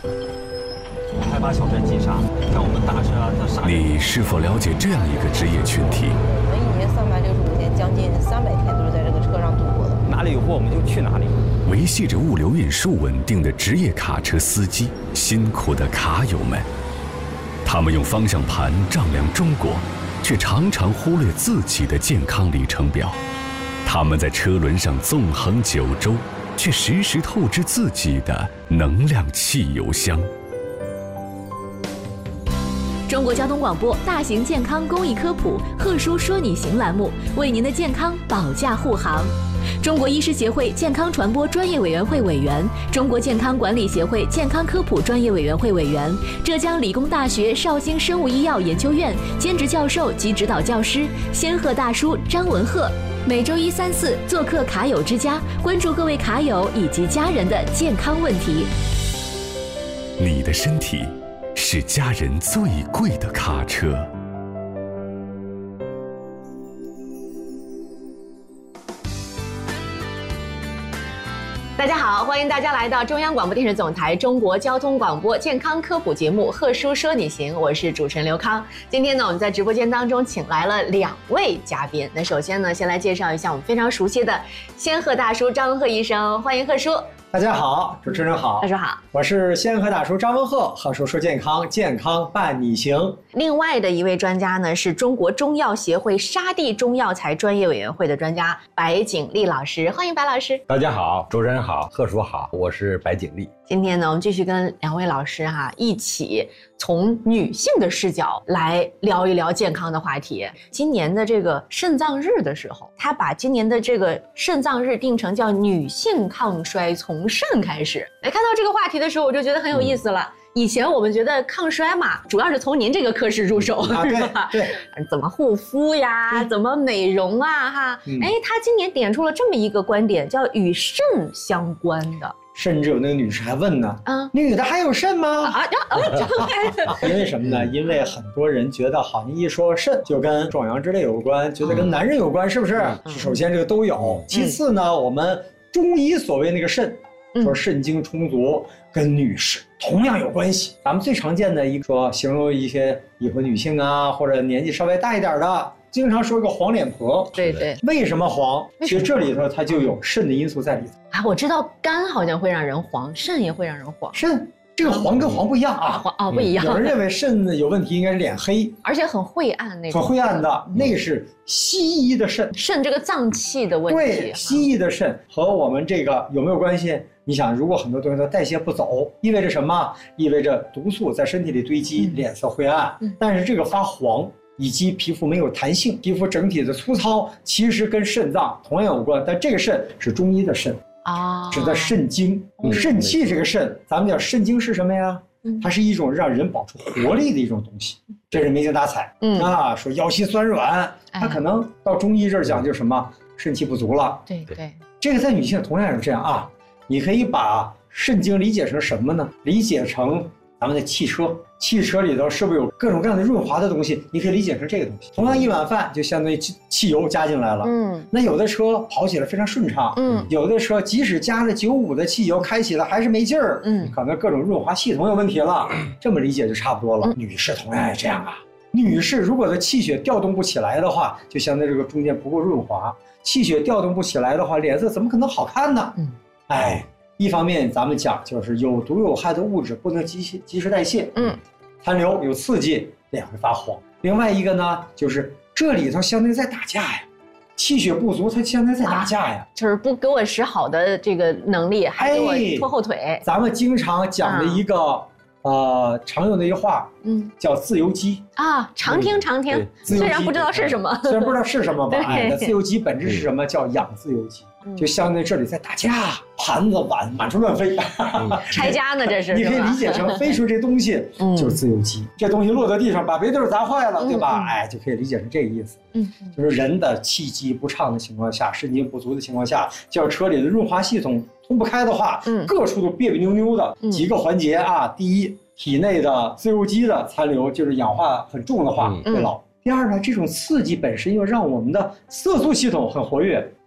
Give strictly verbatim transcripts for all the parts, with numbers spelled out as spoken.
我害怕小船击沙，像我们大车啊，它沙。 你是否了解这样一个职业群体？ 我们一年三百六十五天，将近三百天都是在这个车上度过的。 哪里有货我们就去哪里。 维系着物流运输稳定的职业卡车司机，辛苦的卡友们，他们用方向盘丈量中国，却常常忽略自己的健康里程表。他们在车轮上纵横九州，却时时透支自己的能量汽油箱。 中国交通广播大型健康公益科普贺叔说你行栏目，为您的健康保驾护航。中国医师协会健康传播专业委员会委员，中国健康管理协会健康科普专业委员会委员，浙江理工大学绍兴生物医药研究院兼职教授及指导教师，仙鹤大叔张文鹤。每周一、三、四做客卡友之家，关注各位卡友以及家人的健康问题。 你的身体是家人最贵的卡车。 大家好，欢迎大家来到中央广播电视总台中国交通广播健康科普节目《贺叔说你行》，我是主持人刘康。今天呢，我们在直播间当中请来了两位嘉宾。那首先呢，先来介绍一下我们非常熟悉的仙鹤大叔张文鹤医生，欢迎贺叔。 大家好，主持人好， 贺叔好， 我是仙鹤大叔张文鹤，贺叔说健康，健康伴你行。 另外的一位专家呢，是中国中药协会沙地中药材专业委员会的专家白景丽老师，欢迎白老师。 大家好，主持人好，贺叔好，我是白景丽。 今天呢，我们继续跟两位老师哈、啊、一起从女性的视角来聊一聊健康的话题。今年的这个肾脏日的时候，他把今年的这个肾脏日定成叫女性抗衰从肾开始。来看到这个话题的时候，我就觉得很有意思了。嗯，以前我们觉得抗衰嘛，主要是从您这个科室入手， 啊、 是吧？ 对， 怎么护肤呀，怎么美容啊，哈，嗯、哎，他今年点出了这么一个观点，叫与肾相关的。 甚至有那个女士还问呢，嗯，女的还有肾吗？啊啊，因为什么呢？因为很多人觉得好像一说肾就跟壮阳之类有关，觉得跟男人有关，是不是？嗯、首先这个都有，其次呢，嗯、我们中医所谓那个肾。说肾精充足跟女士同样有关系。咱们最常见的一个说形容一些已婚女性啊，或者年纪稍微大一点的，经常说一个黄脸婆。 对对， 为什么黄？其实这里头它就有肾的因素在里头啊。我知道肝好像会让人黄，肾也会让人黄。 肾这个黄跟黄不一样啊， 黄哦不一样。 有人认为肾有问题，应该是脸黑， 而且很晦暗那种。 很晦暗的，那个是西医的肾。 肾这个脏器的问题。 对，西医的肾和我们这个有没有关系？你想，如果很多东西它代谢不走，意味着什么？意味着毒素在身体里堆积，嗯、脸色灰暗。嗯、但是这个发黄以及皮肤没有弹性，皮肤整体的粗糙，其实跟肾脏同样有关。但这个肾是中医的肾啊，指的肾精。嗯、肾气这个肾，咱们讲肾精是什么呀？嗯、它是一种让人保持活力的一种东西。这是没精打采。嗯啊，说腰膝酸软，它可能到中医这儿讲就什么肾气不足了。 对对， 这个在女性同样是这样啊。你可以把肾精理解成什么呢？理解成咱们的汽车，汽车里头是不是有各种各样的润滑的东西？你可以理解成这个东西。同样一碗饭就相当于汽油加进来了，嗯，那有的车跑起来非常顺畅，嗯，有的车即使加了九五的汽油，开起来还是没劲儿，嗯，可能各种润滑系统有问题了。这么理解就差不多了。嗯、女士同样也这样啊。女士如果的气血调动不起来的话，就相当于这个中间不够润滑，气血调动不起来的话，脸色怎么可能好看呢？嗯。哎，一方面咱们讲就是有毒有害的物质不能及时及时代谢，嗯，残留有刺激，脸会发黄。另外一个呢，就是这里头相当于在打架呀，气血不足，它相当于在打架呀，啊、 就是不给我使好的这个能力，还给我拖后腿。哎、 咱们经常讲的一个、啊、呃常用的一句话，嗯，叫自由基啊，常听常听，虽然不知道是什么， 虽然不知道是什么吧，哎，那自由基本质是什么？叫养自由基。就相当于这里在打架，盘子碗满处乱飞， 拆家呢这是。 你可以理解成飞出这东西就是自由基，这东西落在地上把别地儿砸坏了，对吧？哎，就可以理解成这个意思。嗯，就是人的气机不畅的情况下，肾精不足的情况下，叫车里的润滑系统通不开的话，嗯，各处都别别扭扭的。几个环节啊，第一，体内的自由基的残留，就是氧化很重的话会老。第二呢，这种刺激本身又让我们的色素系统很活跃。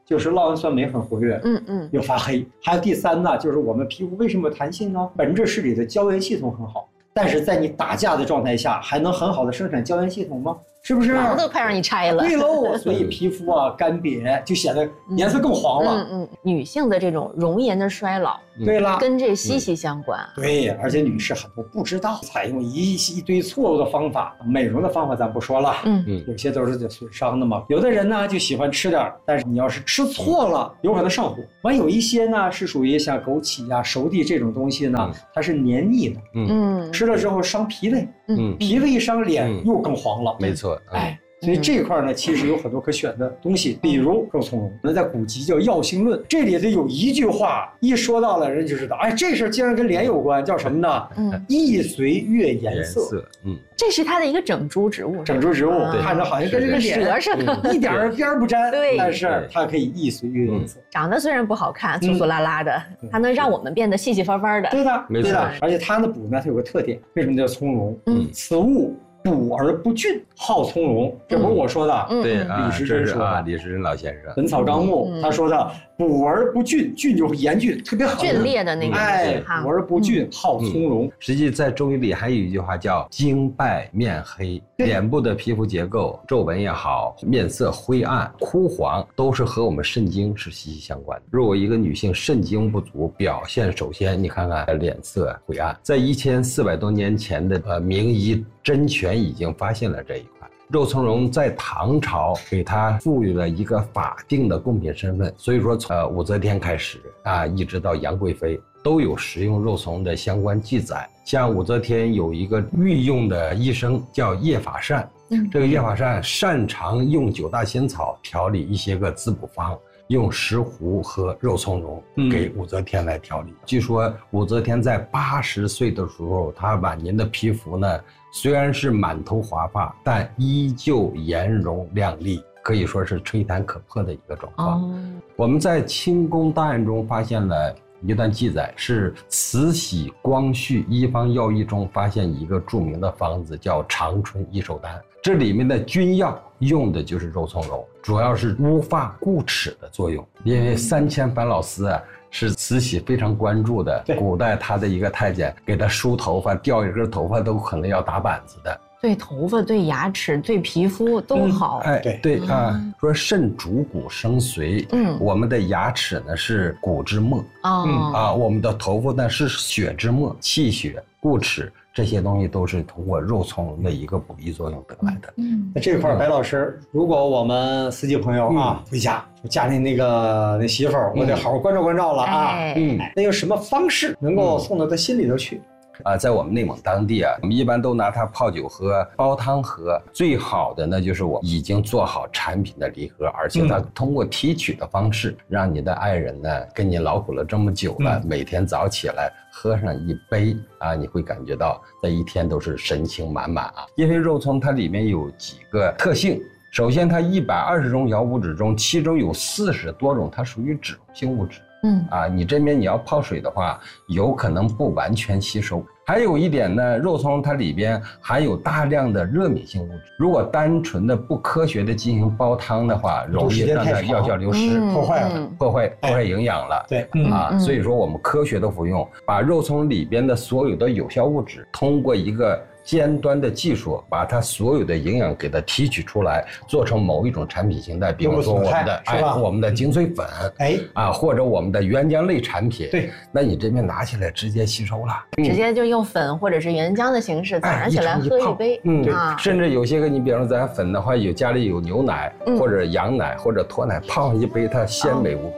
就是酪氨酸酶很活跃， 嗯嗯， 又发黑。还有第三呢，就是我们皮肤为什么有弹性呢？本质是你的胶原系统很好，但是在你打架的状态下，还能很好的生产胶原系统吗？是不是？ 房都快让你拆了。 对喽，所以皮肤啊干瘪，就显得颜色更黄了。 嗯嗯，女性的这种容颜的衰老， 对了， 跟这息息相关。 对，而且女士很多不知道，采用一一堆错误的方法，美容的方法咱不说了， 嗯嗯，有些都是损伤的嘛。有的人呢就喜欢吃点，但是你要是吃错了，有可能上火。完有一些呢是属于像枸杞呀、熟地这种东西呢，它是黏腻的， 嗯， 吃了之后伤脾胃， 嗯， 脾胃一伤，脸又更黄了。 没错， 哎。所以这一块呢，其实有很多可选的东西，比如肉苁蓉，那在古籍叫《药性论》，这里头有一句话，一说到了人就知道，哎，这事竟然跟脸有关，叫什么呢？嗯，易随月颜色。 嗯， 这是它的一个整株植物， 整株植物看着好像跟这个脸似的， 一点边不沾， 对， 但是它可以易随月颜色。 长得虽然不好看，粗粗拉拉的，它能让我们变得细细发发的。 对的， 没错。 而且它的补呢，它有个特点，为什么叫从容？嗯，此物补而不峻，好从容，这不是我说的， 对啊， 李时珍说的，李时珍老先生，《 本草纲目》他说的，补而不峻，峻就是严峻，特别狠， 峻烈的那个， 哎，补而不峻，好从容。 实际在中医里还有一句话叫经败面黑，脸部的皮肤结构、皱纹也好，面色灰暗、枯黄，都是和我们肾经是息息相关的。如果一个女性肾经不足，表现首先你看看脸色灰暗，在一千四百多年前的呃名医甄权已经发现了这一块。肉苁蓉在唐朝给它赋予了一个法定的贡品身份，所以说从呃武则天开始啊，一直到杨贵妃都有食用肉苁蓉的相关记载。像武则天有一个御用的医生叫叶法善，嗯，这个叶法善擅长用九大仙草调理一些个滋补方，用石斛和肉苁蓉给武则天来调理。嗯、据说武则天在八十岁的时候，她晚年的皮肤呢，虽然是满头华发，但依旧颜容亮丽，可以说是吹弹可破的一个状况。哦、我们在清宫档案中发现了一段记载，是慈禧光绪医方药医中发现一个著名的方子，叫长春益寿丹。这里面的君药用的就是肉苁蓉，主要是乌发固齿的作用。因为三千烦恼丝啊，是慈禧非常关注的。古代她的一个太监给她梳头发，掉一根头发都可能要打板子的。 对头发、对牙齿、对皮肤都好。 嗯、哎，对对啊、嗯，说肾主骨生髓，嗯，我们的牙齿呢是骨之末，哦、嗯啊，我们的头发呢是血之末，气血、固齿这些东西都是通过肉苁蓉的一个补益作用得来的。 嗯，那这块白老师，如果我们司机朋友啊、嗯、回家，家里那个那媳妇儿，我得好好关照关照了啊。哎、嗯，那有什么方式能够送到他心里头去？ 啊，在我们内蒙当地啊，我们一般都拿它泡酒喝、煲汤喝。最好的呢，就是我已经做好产品的礼盒，而且它通过提取的方式，让你的爱人呢跟你劳苦了这么久了，嗯、每天早起来喝上一杯啊，你会感觉到这一天都是神清满满啊。因为肉苁它里面有几个特性，首先它一百二十种药物质中，其中有四十多种它属于脂溶性物质。嗯啊，你这边你要泡水的话，有可能不完全吸收。还有一点呢，肉苁蓉它里边含有大量的热敏性物质，如果单纯的不科学的进行煲汤的话，容易让它药效流失， 破坏了， 破坏破坏营养了。 对， 啊，嗯、所以说我们科学的服用，把肉苁里边的所有的有效物质，通过一个尖端的技术，把它所有的营养给它提取出来，做成某一种产品形态，比如说我们的哎我们的精粹粉，哎啊或者我们的原浆类产品。 对， 那你这边拿起来直接吸收了， 直接就用粉或者是原浆的形式，早上起来喝一杯。 嗯，对，甚至有些个你比如咱粉的话，有家里有牛奶或者羊奶或者脱奶，泡上一杯，它鲜美无比。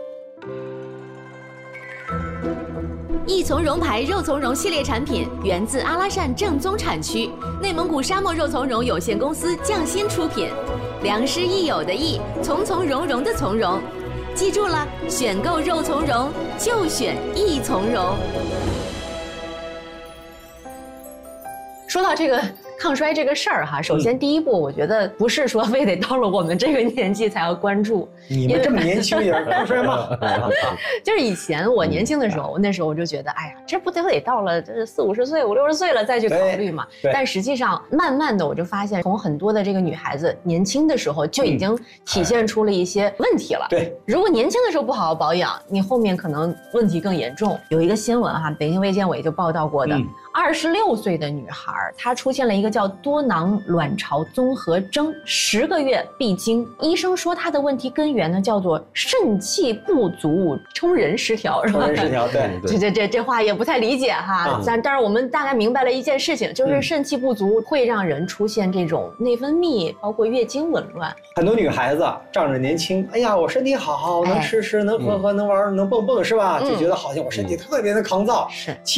益从容牌肉苁蓉系列产品源自阿拉善正宗产区，内蒙古沙漠肉苁蓉有限公司匠心出品，良师益友的益，从从容容的从容。记住了，选购肉苁蓉就选益从容。 说到这个抗衰这个事儿哈，首先第一步，我觉得不是说非得到了我们这个年纪才要关注。 你们这么年轻也是抗衰吗？ 就是以前我年轻的时候，我那时候我就觉得，哎呀，这不得得到了这四五十岁、五六十岁了再去考虑嘛。但实际上，慢慢的我就发现，从很多的这个女孩子年轻的时候就已经体现出了一些问题了。 对， 如果年轻的时候不好好保养，你后面可能问题更严重。有一个新闻哈，北京卫健委就报道过的。嗯二十六岁的女孩，她出现了一个叫多囊卵巢综合征，十个月闭经。医生说她的问题根源呢叫做肾气不足、冲人失调，是吧？ 冲人失调，对这这这这话也不太理解哈。但、嗯、但是我们大概明白了一件事情，就是肾气不足会让人出现这种内分泌，包括月经紊乱。 很多女孩子仗着年轻，哎呀，我身体好，能吃吃，能喝喝，能玩，能蹦蹦，是吧？就觉得好像我身体特别的抗造。 是。